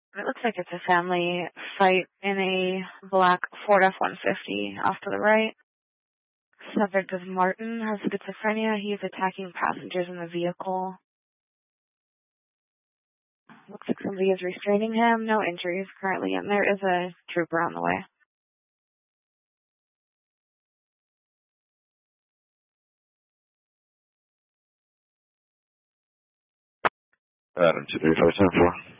It looks like it's a family fight in a black Ford F-150 off to the right. Subject is Martin, has schizophrenia. He is attacking passengers in the vehicle. Looks like somebody is restraining him. No injuries currently, and there is a trooper on the way. Adam 23574.